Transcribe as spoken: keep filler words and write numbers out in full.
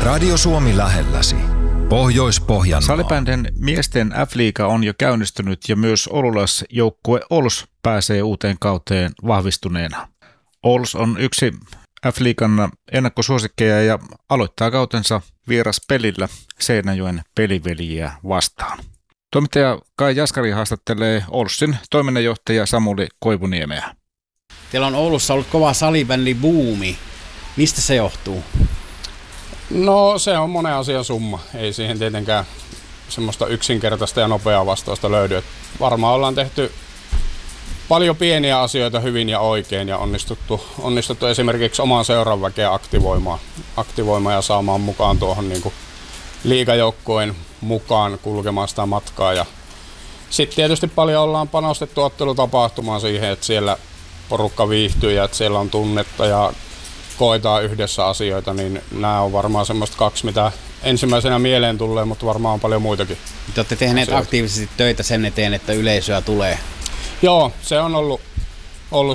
Radio Suomi lähelläsi. Pohjois-Pohjanmaa. Salibändin miesten F-liiga on jo käynnistynyt ja myös oululaisjoukkue Ols pääsee uuteen kauteen vahvistuneena. Ols on yksi F-liigan ennakkosuosikkeja ja aloittaa kautensa vieraspelillä Seinäjoen Peliveljiä vastaan. Toimittaja Kai Jaskari haastattelee Olsin toiminnanjohtaja Samuli Koivuniemeä. Teillä on Oulussa ollut kova salibändibuumi. Mistä se johtuu? No se on monen asian summa. Ei siihen tietenkään semmoista yksinkertaista ja nopeaa vastausta löydy. Et varmaan ollaan tehty paljon pieniä asioita hyvin ja oikein ja onnistuttu, onnistuttu esimerkiksi oman seuran väkeä aktivoimaan, aktivoimaan ja saamaan mukaan tuohon niin kuin liigajoukkojen mukaan kulkemaan sitä matkaa. Ja sitten tietysti paljon ollaan panostettu ottelutapahtumaan siihen, että siellä porukka viihtyy ja että siellä on tunnetta ja koetaan yhdessä asioita, niin nämä on varmaan semmoista kaksi, mitä ensimmäisenä mieleen tulee, mutta varmaan on paljon muitakin. Te olette tehneet asioita aktiivisesti töitä sen eteen, että yleisöä tulee. Joo, se on ollut,